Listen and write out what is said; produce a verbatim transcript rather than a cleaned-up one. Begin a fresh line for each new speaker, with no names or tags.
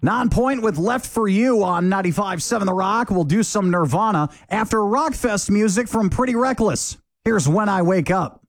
Non-point with Left for You on ninety-five point seven The Rock. We'll do some Nirvana after Rockfest music from Pretty Reckless. Here's When I Wake Up.